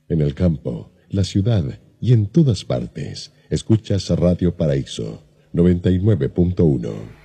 En el campo, la ciudad y en todas partes, escuchas Radio Paraíso 99.1.